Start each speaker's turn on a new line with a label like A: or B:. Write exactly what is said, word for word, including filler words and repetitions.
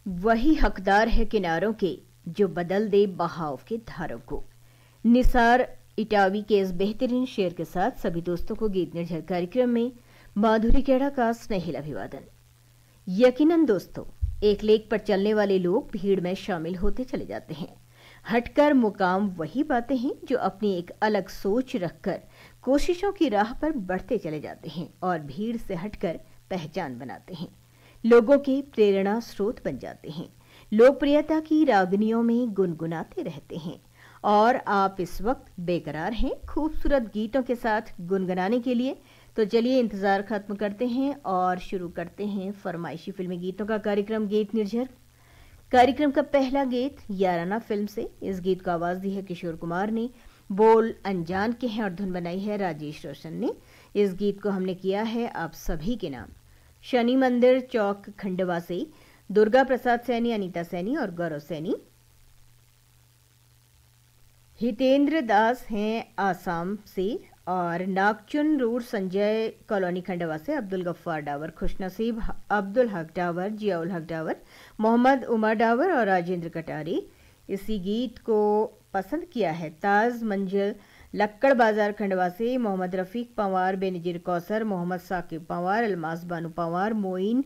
A: वही हकदार है किनारों के जो बदल दे बहाव के धारों को। निसार इटावी के इस बेहतरीन शेर के साथ सभी दोस्तों को गीत निर्झर कार्यक्रम में माधुरी केड़ा का स्नेहिल अभिवादन। यकीनन दोस्तों, एक लेख पर चलने वाले लोग भीड़ में शामिल होते चले जाते हैं। हटकर मुकाम वही पाते हैं जो अपनी एक अलग सोच रखकर कोशिशों की राह पर बढ़ते चले जाते हैं और भीड़ से हटकर पहचान बनाते हैं, लोगों के प्रेरणा स्रोत बन जाते हैं, लोकप्रियता की रागनियों में गुनगुनाते रहते हैं। और आप इस वक्त बेकरार हैं खूबसूरत गीतों के साथ गुनगुनाने के लिए। तो चलिए इंतजार खत्म करते हैं और शुरू करते हैं फरमाइशी फिल्मी गीतों का कार्यक्रम गीत निर्झर। कार्यक्रम का पहला गीत याराना फिल्म से। इस गीत को आवाज दी है किशोर कुमार ने, बोल अनजान के हैं और धुन बनाई है राजेश रोशन ने। इस गीत को हमने किया है आप सभी के नाम शनि मंदिर चौक खंडवा से दुर्गा प्रसाद सैनी, अनीता सैनी और गौरव सैनी। हितेंद्र दास हैं आसाम से और नागचुन रोड संजय कॉलोनी खंडवा से अब्दुल गफ्फार डावर, खुशनसीब अब्दुल हक डावर, जियाउल हक डावर, मोहम्मद उमर डावर और राजेंद्र कटारी। इसी गीत को पसंद किया है ताज मंजिल लक्कड़ बाजार खंडवा से मोहम्मद रफीक पंवार, बेनजीर कौसर, मोहम्मद साकिब पंवार, अलमास बानू पंवार, मोइन